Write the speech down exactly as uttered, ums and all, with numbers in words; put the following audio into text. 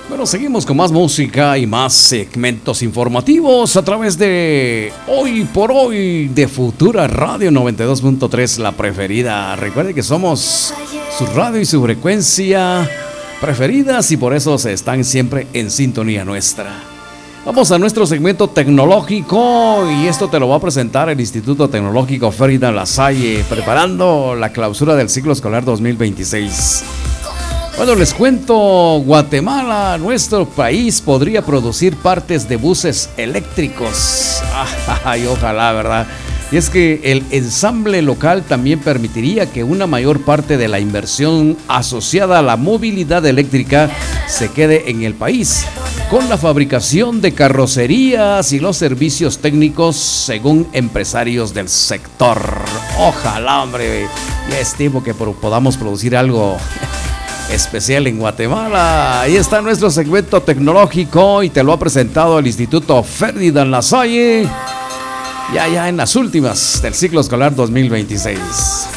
Bueno, seguimos con más música y más segmentos informativos a través de Hoy por Hoy de Futura Radio noventa y dos punto tres, la preferida. Recuerde que somos su radio y su frecuencia preferidas y por eso se están siempre en sintonía nuestra. Vamos a nuestro segmento tecnológico y esto te lo va a presentar el Instituto Tecnológico Ferdinand Lasalle, preparando la clausura del ciclo escolar dos mil veintiséis. Bueno, les cuento, Guatemala, nuestro país, podría producir partes de buses eléctricos. Ay, ojalá, ¿verdad? Y es que el ensamble local también permitiría que una mayor parte de la inversión asociada a la movilidad eléctrica se quede en el país, con la fabricación de carrocerías y los servicios técnicos, según empresarios del sector. Ojalá, hombre, ya es tiempo que podamos producir algo especial en Guatemala. Ahí está nuestro segmento tecnológico y te lo ha presentado el Instituto Ferdinand Lasalle, ya ya en las últimas del ciclo escolar dos mil veintiséis.